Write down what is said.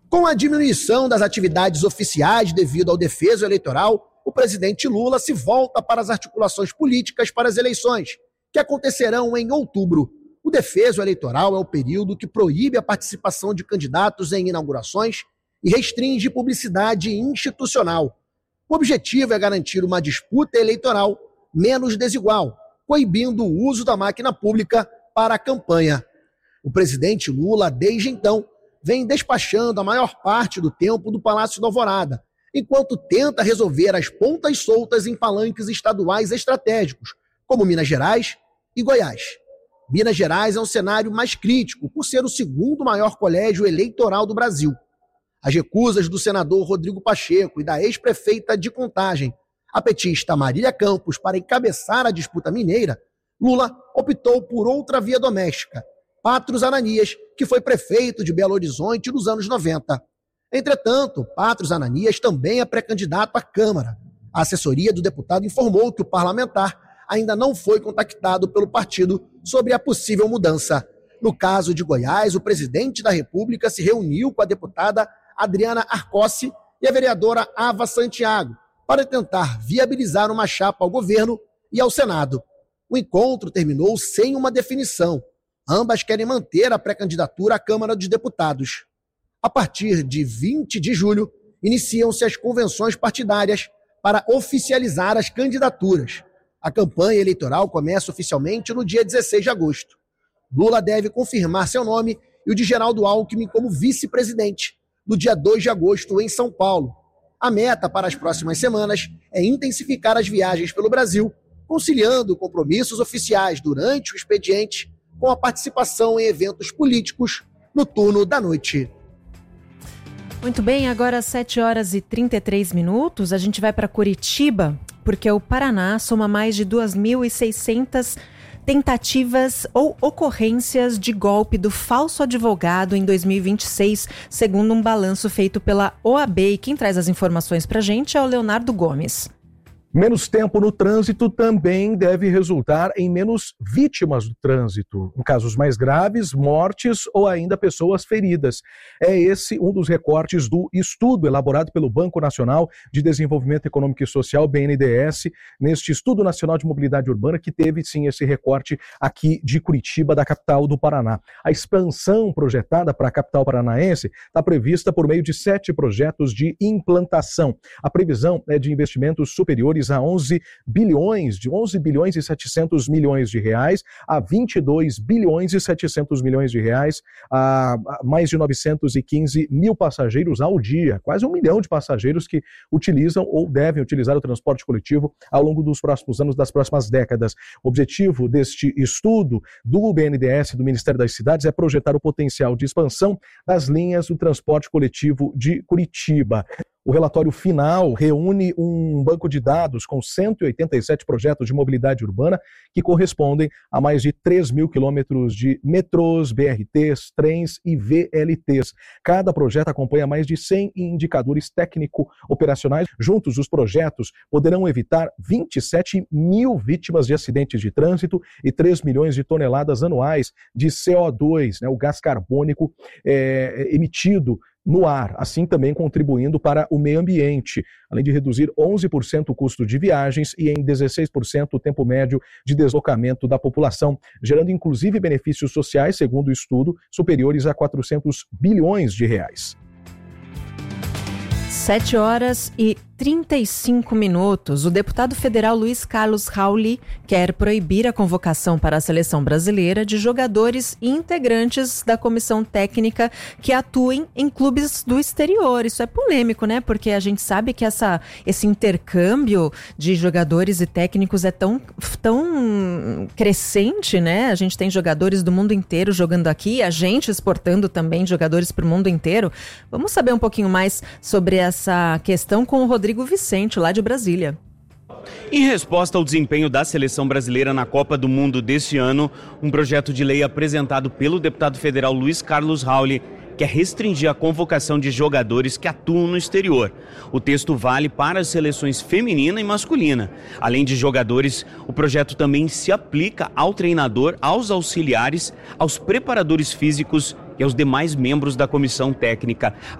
Com a diminuição das atividades oficiais devido ao defeso eleitoral, o presidente Lula se volta para as articulações políticas para as eleições, que acontecerão em outubro. O defeso eleitoral é o período que proíbe a participação de candidatos em inaugurações e restringe publicidade institucional. O objetivo é garantir uma disputa eleitoral menos desigual, coibindo o uso da máquina pública para a campanha. O presidente Lula, desde então, vem despachando a maior parte do tempo do Palácio da Alvorada, enquanto tenta resolver as pontas soltas em palanques estaduais estratégicos, como Minas Gerais e Goiás. Minas Gerais é um cenário mais crítico, por ser o segundo maior colégio eleitoral do Brasil. As recusas do senador Rodrigo Pacheco e da ex-prefeita de Contagem, a petista Marília Campos, para encabeçar a disputa mineira, Lula optou por outra via doméstica, Patros Ananias, que foi prefeito de Belo Horizonte nos anos 90. Entretanto, Patros Ananias também é pré-candidato à Câmara. A assessoria do deputado informou que o parlamentar ainda não foi contactado pelo partido sobre a possível mudança. No caso de Goiás, o presidente da República se reuniu com a deputada Adriana Arcossi e a vereadora Ava Santiago para tentar viabilizar uma chapa ao governo e ao Senado. O encontro terminou sem uma definição. Ambas querem manter a pré-candidatura à Câmara dos Deputados. A partir de 20 de julho, iniciam-se as convenções partidárias para oficializar as candidaturas. A campanha eleitoral começa oficialmente no dia 16 de agosto. Lula deve confirmar seu nome e o de Geraldo Alckmin como vice-presidente, no dia 2 de agosto, em São Paulo. A meta para as próximas semanas é intensificar as viagens pelo Brasil, conciliando compromissos oficiais durante o expediente com a participação em eventos políticos no turno da noite. Muito bem, agora 7 horas e 33 minutos, a gente vai para Curitiba, porque o Paraná soma mais de 2.600 tentativas ou ocorrências de golpe do falso advogado em 2026, segundo um balanço feito pela OAB. E quem traz as informações para a gente é o Leonardo Gomes. Menos tempo no trânsito também deve resultar em menos vítimas do trânsito. Em casos mais graves, mortes ou ainda pessoas feridas. É esse um dos recortes do estudo elaborado pelo Banco Nacional de Desenvolvimento Econômico e Social, BNDES, neste Estudo Nacional de Mobilidade Urbana, que teve sim esse recorte aqui de Curitiba, da capital do Paraná. A expansão projetada para a capital paranaense está prevista por meio de 7 projetos de implantação. A previsão é de investimentos superiores a 11 bilhões e 700 milhões de reais, a 22 bilhões e 700 milhões de reais, a mais de 915 mil passageiros ao dia, quase 1 milhão de passageiros que utilizam ou devem utilizar o transporte coletivo ao longo dos próximos anos, das próximas décadas. O objetivo deste estudo do BNDES, do Ministério das Cidades, é projetar o potencial de expansão das linhas do transporte coletivo de Curitiba. O relatório final reúne um banco de dados com 187 projetos de mobilidade urbana que correspondem a mais de 3 mil quilômetros de metrôs, BRTs, trens e VLTs. Cada projeto acompanha mais de 100 indicadores técnico-operacionais. Juntos, os projetos poderão evitar 27 mil vítimas de acidentes de trânsito e 3 milhões de toneladas anuais de CO2, o gás carbônico emitido no ar, assim também contribuindo para o meio ambiente, além de reduzir 11% o custo de viagens e em 16% o tempo médio de deslocamento da população, gerando inclusive benefícios sociais, segundo o estudo, superiores a 400 bilhões de reais. 7 horas e 35 minutos. O deputado federal Luiz Carlos Rauli quer proibir a convocação para a seleção brasileira de jogadores e integrantes da comissão técnica que atuem em clubes do exterior. Isso é polêmico, né? Porque a gente sabe que esse intercâmbio de jogadores e técnicos é tão crescente, né? A gente tem jogadores do mundo inteiro jogando aqui, a gente exportando também jogadores para o mundo inteiro. Vamos saber um pouquinho mais sobre essa questão com o Rodrigo Vicente, lá de Brasília. Em resposta ao desempenho da seleção brasileira na Copa do Mundo deste ano, um projeto de lei apresentado pelo deputado federal Luiz Carlos Rauli quer restringir a convocação de jogadores que atuam no exterior. O texto vale para as seleções feminina e masculina. Além de jogadores, o projeto também se aplica ao treinador, aos auxiliares, aos preparadores físicos e aos demais membros da comissão técnica.